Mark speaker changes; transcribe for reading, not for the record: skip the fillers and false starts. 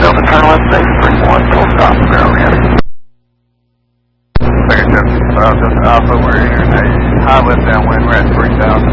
Speaker 1: Delta, turn left, safe, spring 1, full stop, barrel heading.
Speaker 2: Second 75, Delta Alpha, we're entering a high lift downwind, we're at 3,000.